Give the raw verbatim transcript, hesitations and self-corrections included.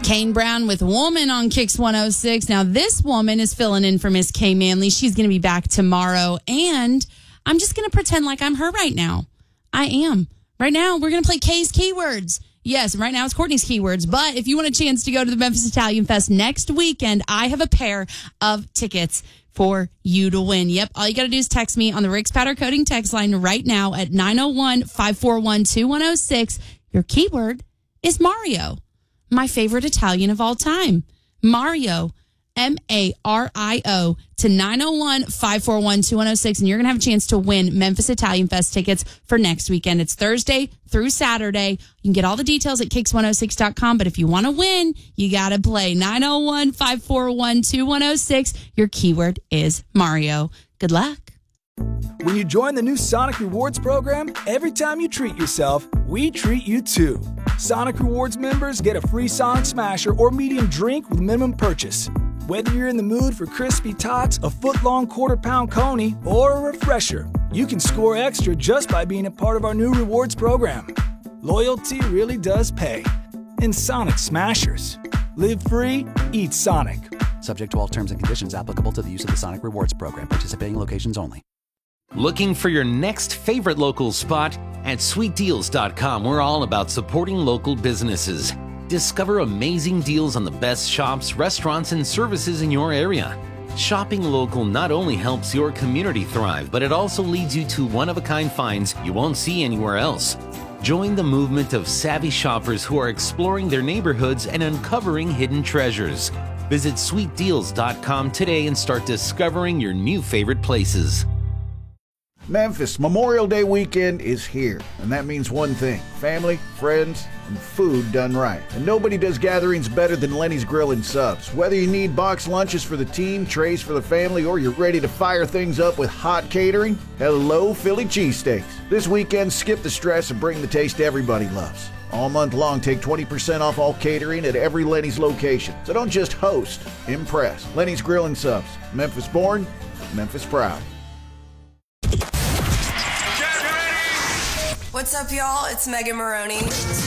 Kane Brown with Woman on Kix one oh six. Now, this woman is filling in for Miss Kay Manley. She's going to be back tomorrow, and I'm just going to pretend like I'm her right now. I am. Right now, we're going to play Kay's Keywords. Yes, right now it's Courtney's Keywords, but if you want a chance to go to the Memphis Italian Fest next weekend, I have a pair of tickets for you to win. Yep, all you got to do is text me on the Rick's Powder Coating text line right now at nine oh one, five four one, two one oh six. Your keyword is Mario, my favorite Italian of all time. Mario, M A R I O, to nine oh one, five four one, two one oh six, and you're going to have a chance to win Memphis Italian Fest tickets for next weekend. It's Thursday through Saturday. You can get all the details at kix one oh six dot com, but if you want to win, you got to play nine oh one, five four one, two one oh six. Your keyword is Mario. Good luck. When you join the new Sonic Rewards program, every time you treat yourself, we treat you too. Sonic Rewards members get a free Sonic Smasher or medium drink with minimum purchase. Whether you're in the mood for crispy tots, a foot-long quarter-pound coney, or a refresher, you can score extra just by being a part of our new rewards program. Loyalty really does pay. In Sonic Smashers. Live free, eat Sonic. Subject to all terms and conditions applicable to the use of the Sonic Rewards program. Participating locations only. Looking for your next favorite local spot? At sweet deals dot com, we're all about supporting local businesses. Discover amazing deals on the best shops, restaurants, and services in your area. Shopping local not only helps your community thrive, but it also leads you to one-of-a-kind finds you won't see anywhere else. Join the movement of savvy shoppers who are exploring their neighborhoods and uncovering hidden treasures. Visit sweet deals dot com today and start discovering your new favorite places. Memphis Memorial Day weekend is here, and that means one thing: family, friends, and food done right. And nobody does gatherings better than Lenny's Grill and Subs. Whether you need box lunches for the team, trays for the family, or you're ready to fire things up with hot catering, hello Philly cheesesteaks. This weekend, skip the stress and bring the taste everybody loves. All month long, take twenty percent off all catering at every Lenny's location. So don't just host, impress. Lenny's Grill and Subs. Memphis born, Memphis proud. What's up, y'all? It's Megan Maroney.